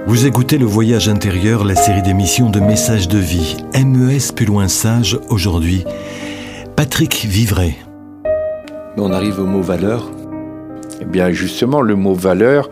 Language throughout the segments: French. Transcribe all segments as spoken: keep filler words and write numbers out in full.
Vous écoutez Le Voyage intérieur, la série d'émissions de Messages de vie. M E S plus loin sage, aujourd'hui, Patrick Vivray. On arrive au mot valeur. Eh bien, justement, le mot valeur,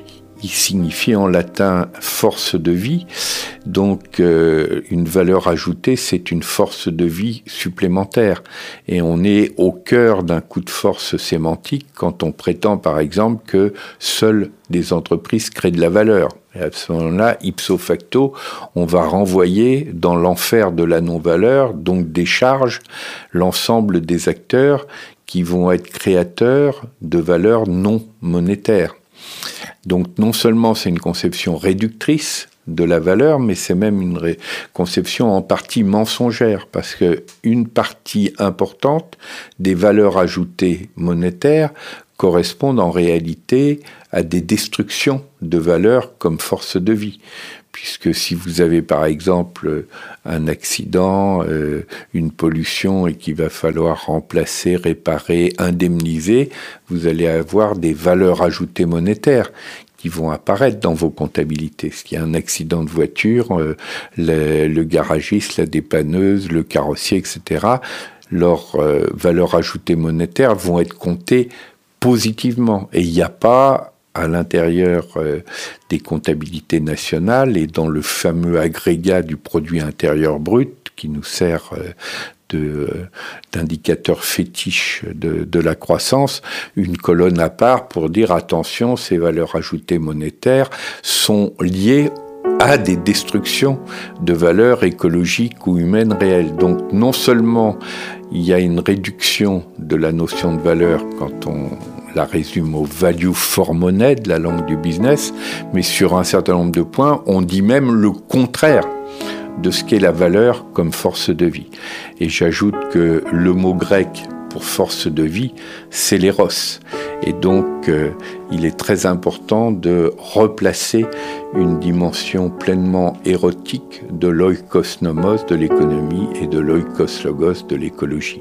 il signifie en latin force de vie. Donc, euh, une valeur ajoutée, c'est une force de vie supplémentaire. Et on est au cœur d'un coup de force sémantique quand on prétend, par exemple, que seules des entreprises créent de la valeur. Et à ce moment-là, ipso facto, on va renvoyer dans l'enfer de la non-valeur, donc des charges, l'ensemble des acteurs qui vont être créateurs de valeurs non monétaires. Donc non seulement c'est une conception réductrice de la valeur, mais c'est même une ré- conception en partie mensongère, parce qu'une partie importante des valeurs ajoutées monétaires correspondent en réalité à des destructions de valeurs comme force de vie. Puisque si vous avez par exemple un accident, euh, une pollution et qu'il va falloir remplacer, réparer, indemniser, vous allez avoir des valeurs ajoutées monétaires qui vont apparaître dans vos comptabilités. S'il y a un accident de voiture, euh, le, le garagiste, la dépanneuse, le carrossier, et cetera, leurs euh, valeurs ajoutées monétaires vont être comptées positivement. Et il n'y a pas à l'intérieur euh, des comptabilités nationales et dans le fameux agrégat du produit intérieur brut qui nous sert euh, de, euh, d'indicateur fétiche de, de la croissance, une colonne à part pour dire attention, ces valeurs ajoutées monétaires sont liées à des destructions de valeurs écologiques ou humaines réelles. Donc non seulement il y a une réduction de la notion de valeur quand on la résume au value for money de la langue du business, mais sur un certain nombre de points, on dit même le contraire de ce qu'est la valeur comme force de vie. Et j'ajoute que le mot grec pour force de vie, c'est l'éros. Et donc, euh, il est très important de replacer une dimension pleinement érotique de l'oikos nomos de l'économie et de l'oikos logos de l'écologie.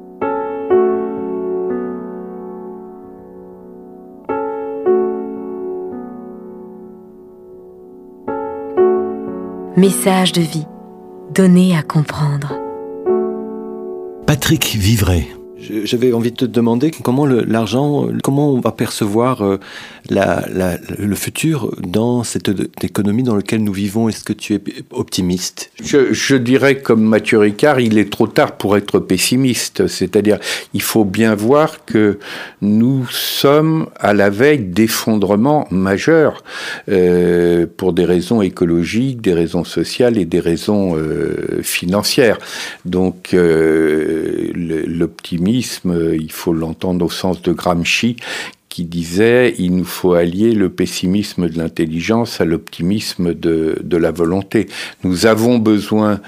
Message de vie, donné à comprendre. Patrick Vivray. J'avais envie de te demander comment le, l'argent, comment on va percevoir euh, la, la, le futur dans cette économie dans laquelle nous vivons. Est-ce que tu es optimiste ? Je, je dirais comme Mathieu Ricard, il est trop tard pour être pessimiste. C'est-à-dire, il faut bien voir que nous sommes à la veille d'effondrements majeurs euh, pour des raisons écologiques, des raisons sociales et des raisons euh, financières. Donc, euh, l'optimisme, il faut l'entendre au sens de Gramsci, qui disait « il nous faut allier le pessimisme de l'intelligence à l'optimisme de, de la volonté ». Nous avons besoin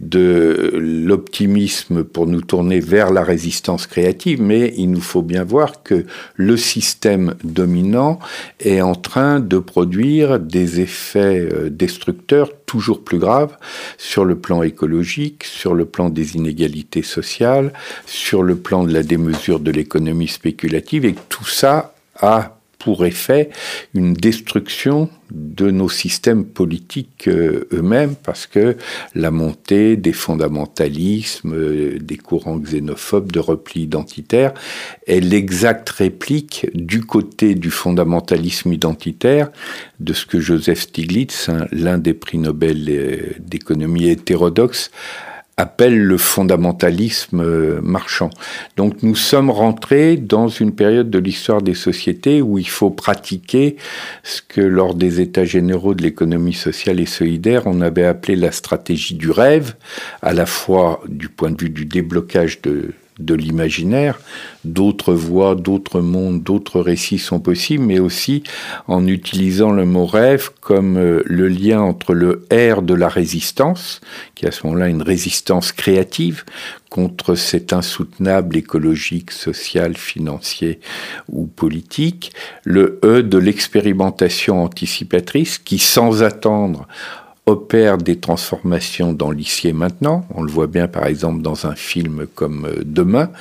de l'optimisme pour nous tourner vers la résistance créative, mais il nous faut bien voir que le système dominant est en train de produire des effets destructeurs toujours plus graves sur le plan écologique, sur le plan des inégalités sociales, sur le plan de la démesure de l'économie spéculative, et tout ça a pour effet une destruction de nos systèmes politiques euh, eux-mêmes, parce que la montée des fondamentalismes, euh, des courants xénophobes, de repli identitaire, est l'exacte réplique du côté du fondamentalisme identitaire de ce que Joseph Stiglitz, hein, l'un des prix Nobel euh, d'économie hétérodoxe, appelle le fondamentalisme marchand. Donc nous sommes rentrés dans une période de l'histoire des sociétés où il faut pratiquer ce que lors des états généraux de l'économie sociale et solidaire on avait appelé la stratégie du rêve, à la fois du point de vue du déblocage de de l'imaginaire, d'autres voies, d'autres mondes, d'autres récits sont possibles, mais aussi en utilisant le mot rêve comme euh, le lien entre le R de la résistance, qui est à ce moment-là une résistance créative contre cet insoutenable écologique, social, financier ou politique, le E de l'expérimentation anticipatrice qui, sans attendre, opère des transformations dans l'ici et maintenant. On le voit bien par exemple dans un film comme Demain,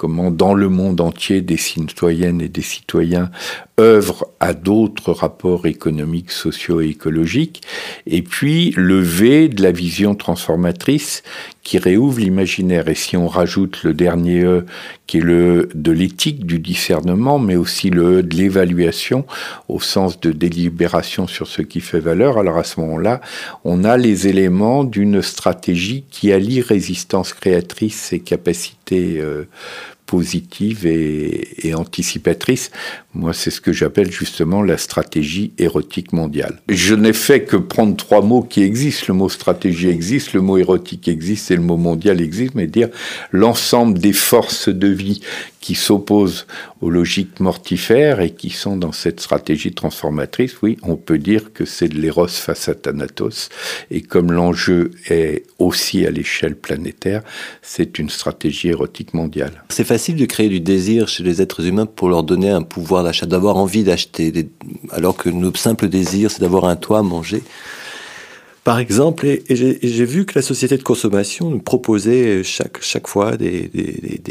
comment dans le monde entier des citoyennes et des citoyens œuvrent à d'autres rapports économiques, sociaux et écologiques, et puis le V de la vision transformatrice qui réouvre l'imaginaire. Et si on rajoute le dernier E, qui est le de l'éthique, du discernement, mais aussi le E de l'évaluation, au sens de délibération sur ce qui fait valeur, alors à ce moment-là, on a les éléments d'une stratégie qui allie résistance créatrice et capacité euh, positive et, et anticipatrice. Moi, c'est ce que j'appelle justement la stratégie érotique mondiale. Je n'ai fait que prendre trois mots qui existent. Le mot stratégie existe, le mot érotique existe et le mot mondial existe, mais dire l'ensemble des forces de vie qui s'opposent aux logiques mortifères et qui sont dans cette stratégie transformatrice, oui, on peut dire que c'est de l'éros face à Thanatos. Et comme l'enjeu est aussi à l'échelle planétaire, c'est une stratégie érotique mondiale. C'est facile de créer du désir chez les êtres humains pour leur donner un pouvoir d'achat, d'avoir envie d'acheter, des... alors que notre simple désir, c'est d'avoir un toit à manger. Par exemple, et, et, j'ai, et j'ai vu que la société de consommation nous proposait chaque, chaque fois des, des, des,